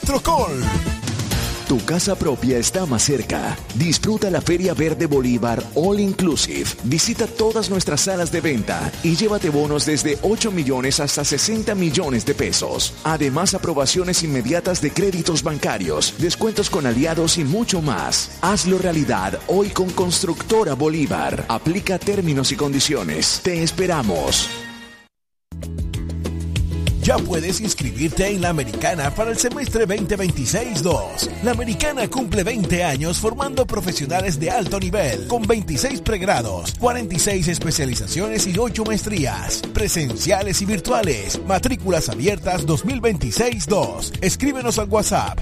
Electrocol. Tu casa propia está más cerca. Disfruta la Feria Verde Bolívar All Inclusive. Visita todas nuestras salas de venta y llévate bonos desde 8 millones hasta 60 millones de pesos. Además, aprobaciones inmediatas de créditos bancarios, descuentos con aliados y mucho más. Hazlo realidad hoy con Constructora Bolívar. Aplica términos y condiciones. Te esperamos. Ya puedes inscribirte en la Americana para el semestre 2026-2. La Americana cumple 20 años formando profesionales de alto nivel, con 26 pregrados, 46 especializaciones y 8 maestrías, presenciales y virtuales. Matrículas abiertas 2026-2. Escríbenos al WhatsApp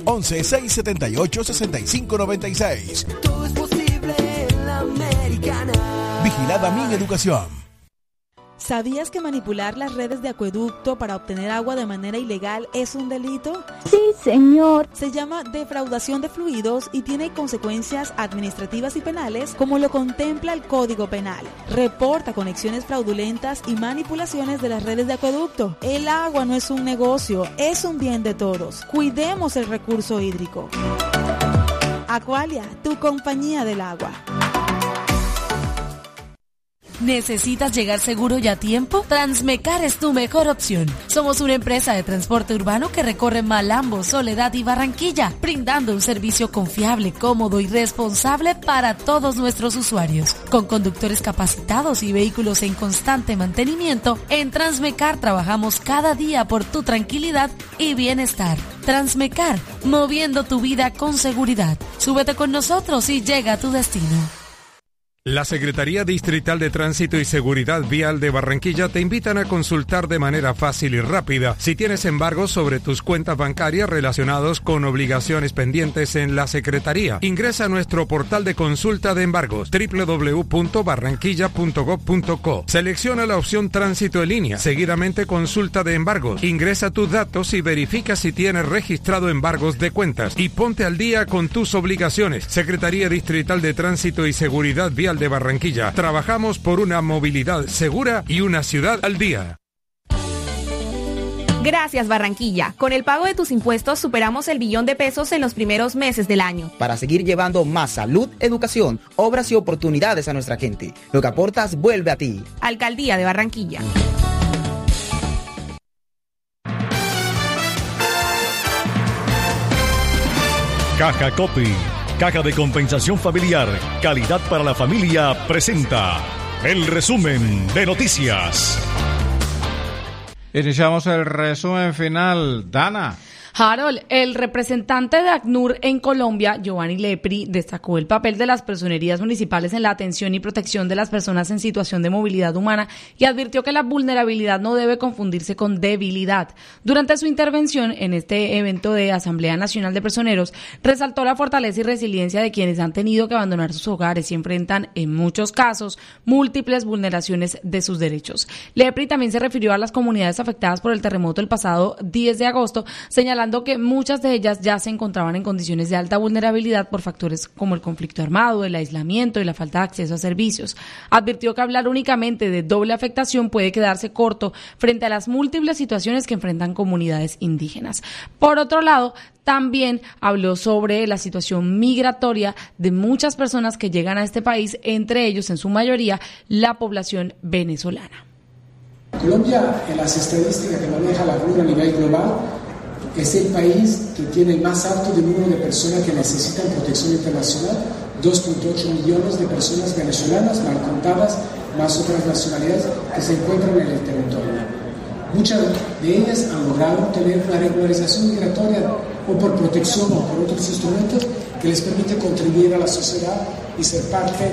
311-678-6596. Todo es posible en la Americana. Vigilada Mineducación. ¿Sabías que manipular las redes de acueducto para obtener agua de manera ilegal es un delito? Sí, señor. Se llama defraudación de fluidos y tiene consecuencias administrativas y penales como lo contempla el Código Penal. Reporta conexiones fraudulentas y manipulaciones de las redes de acueducto. El agua no es un negocio, es un bien de todos. Cuidemos el recurso hídrico. Aqualia, tu compañía del agua. ¿Necesitas llegar seguro y a tiempo? Transmecar es tu mejor opción. Somos una empresa de transporte urbano que recorre Malambo, Soledad y Barranquilla, brindando un servicio confiable, cómodo y responsable para todos nuestros usuarios. Con conductores capacitados y vehículos en constante mantenimiento, en Transmecar trabajamos cada día por tu tranquilidad y bienestar. Transmecar, moviendo tu vida con seguridad. Súbete con nosotros y llega a tu destino. La Secretaría Distrital de Tránsito y Seguridad Vial de Barranquilla te invitan a consultar de manera fácil y rápida si tienes embargos sobre tus cuentas bancarias relacionados con obligaciones pendientes en la Secretaría. Ingresa a nuestro portal de consulta de embargos www.barranquilla.gov.co. Selecciona la opción Tránsito en línea. Seguidamente consulta de embargos. Ingresa tus datos y verifica si tienes registrado embargos de cuentas y ponte al día con tus obligaciones. Secretaría Distrital de Tránsito y Seguridad Vial de Barranquilla. Trabajamos por una movilidad segura y una ciudad al día. Gracias, Barranquilla. Con el pago de tus impuestos superamos el billón de pesos en los primeros meses del año. Para seguir llevando más salud, educación, obras y oportunidades a nuestra gente. Lo que aportas vuelve a ti. Alcaldía de Barranquilla. Caja Copy, Caja de Compensación Familiar, calidad para la familia, presenta el resumen de noticias. Iniciamos el resumen final. Dana. Harold, el representante de ACNUR en Colombia, Giovanni Lepri, destacó el papel de las personerías municipales en la atención y protección de las personas en situación de movilidad humana y advirtió que la vulnerabilidad no debe confundirse con debilidad. Durante su intervención en este evento de Asamblea Nacional de Personeros, resaltó la fortaleza y resiliencia de quienes han tenido que abandonar sus hogares y enfrentan, en muchos casos, múltiples vulneraciones de sus derechos. Lepri también se refirió a las comunidades afectadas por el terremoto el pasado 10 de agosto, señalando que muchas de ellas ya se encontraban en condiciones de alta vulnerabilidad por factores como el conflicto armado, el aislamiento y la falta de acceso a servicios. Advirtió que hablar únicamente de doble afectación puede quedarse corto frente a las múltiples situaciones que enfrentan comunidades indígenas. Por otro lado, también habló sobre la situación migratoria de muchas personas que llegan a este país, entre ellos, en su mayoría, la población venezolana. Colombia, en las estadísticas que maneja la ACNUR a nivel global, es el país que tiene el más alto número de personas que necesitan protección internacional, 2.8 millones de personas venezolanas, mal contadas, más otras nacionalidades que se encuentran en el territorio. Muchas de ellas han logrado tener una regularización migratoria o por protección o por otros instrumentos que les permite contribuir a la sociedad y ser parte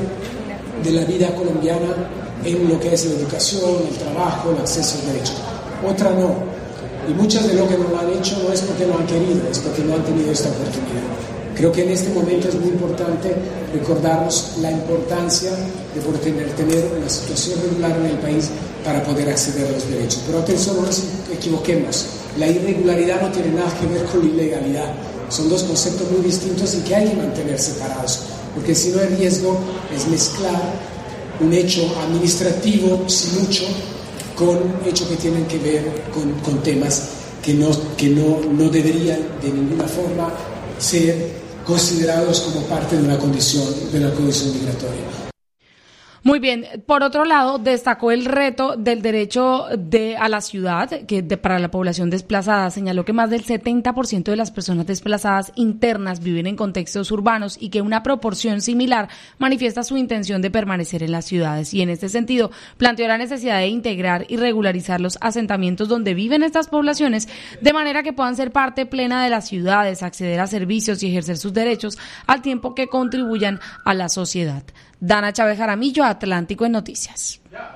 de la vida colombiana en lo que es la educación, el trabajo, el acceso a derechos. Otra no. Y muchas de lo que no lo han hecho no es porque no han querido, es porque no han tenido esta oportunidad. Creo que en este momento es muy importante recordarnos la importancia de poder tener una situación regular en el país para poder acceder a los derechos. Pero atención, no nos equivoquemos. La irregularidad no tiene nada que ver con la ilegalidad. Son dos conceptos muy distintos y que hay que mantener separados. Porque si no, el riesgo es mezclar un hecho administrativo, sin mucho, con hechos que tienen que ver con temas que no deberían de ninguna forma ser considerados como parte de una condición migratoria. Muy bien. Por otro lado, destacó el reto del derecho a la ciudad para la población desplazada. Señaló que más del 70% de las personas desplazadas internas viven en contextos urbanos y que una proporción similar manifiesta su intención de permanecer en las ciudades. Y en este sentido, planteó la necesidad de integrar y regularizar los asentamientos donde viven estas poblaciones de manera que puedan ser parte plena de las ciudades, acceder a servicios y ejercer sus derechos al tiempo que contribuyan a la sociedad. Dana Chávez Jaramillo, Atlántico en Noticias.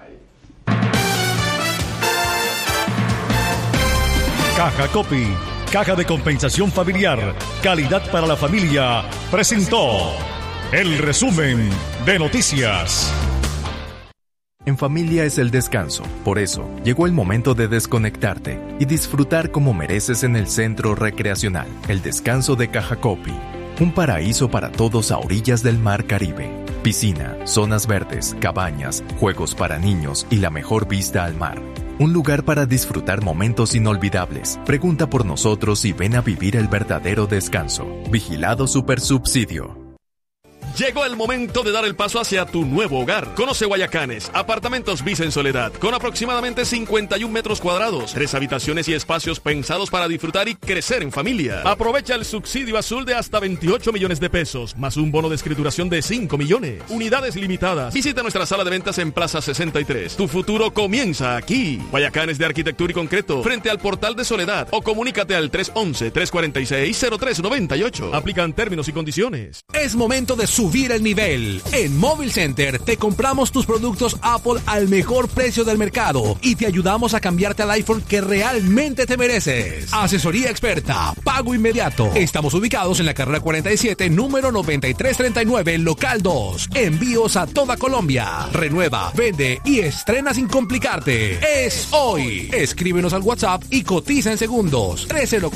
Caja Copy, Caja de Compensación Familiar, Calidad para la Familia, presentó el resumen de noticias. En familia es el descanso, por eso llegó el momento de desconectarte y disfrutar como mereces en el Centro Recreacional, el descanso de Caja Copy, un paraíso para todos a orillas del Mar Caribe. Piscina, zonas verdes, cabañas, juegos para niños y la mejor vista al mar. Un lugar para disfrutar momentos inolvidables. Pregunta por nosotros y ven a vivir el verdadero descanso. Vigilado Supersubsidio. Llegó el momento de dar el paso hacia tu nuevo hogar. Conoce Guayacanes, apartamentos Visa en Soledad, con aproximadamente 51 metros cuadrados, 3 habitaciones y espacios pensados para disfrutar y crecer en familia. Aprovecha el subsidio azul de hasta 28 millones de pesos, más un bono de escrituración de 5 millones. Unidades limitadas. Visita nuestra sala de ventas en Plaza 63. Tu futuro comienza aquí. Guayacanes de Arquitectura y Concreto, frente al Portal de Soledad, o comunícate al 311-346-0398. Aplican términos y condiciones. Es momento de subir el nivel. En Mobile Center te compramos tus productos Apple al mejor precio del mercado y te ayudamos a cambiarte al iPhone que realmente te mereces. Asesoría experta, pago inmediato. Estamos ubicados en la carrera 47, número 9339, local 2. Envíos a toda Colombia. Renueva, vende y estrena sin complicarte. Es hoy. Escríbenos al WhatsApp y cotiza en segundos.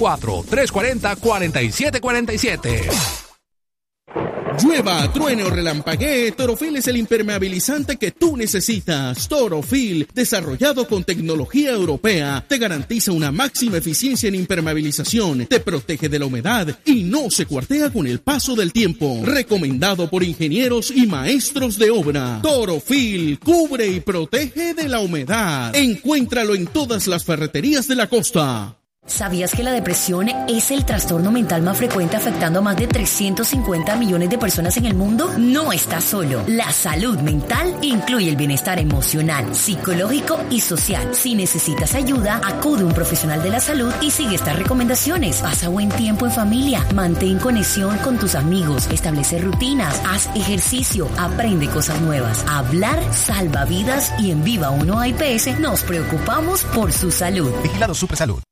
304-340-4747. Llueva, truene o relampaguee, Torofil es el impermeabilizante que tú necesitas. Torofil, desarrollado con tecnología europea, te garantiza una máxima eficiencia en impermeabilización, te protege de la humedad y no se cuartea con el paso del tiempo. Recomendado por ingenieros y maestros de obra. Torofil, cubre y protege de la humedad. Encuéntralo en todas las ferreterías de la costa. ¿Sabías que la depresión es el trastorno mental más frecuente afectando a más de 350 millones de personas en el mundo? No estás solo. La salud mental incluye el bienestar emocional, psicológico y social. Si necesitas ayuda, acude a un profesional de la salud y sigue estas recomendaciones. Pasa buen tiempo en familia, mantén conexión con tus amigos, establece rutinas, haz ejercicio, aprende cosas nuevas. Hablar salva vidas y en Viva 1 AIPS nos preocupamos por su salud. Vigilado Supersalud.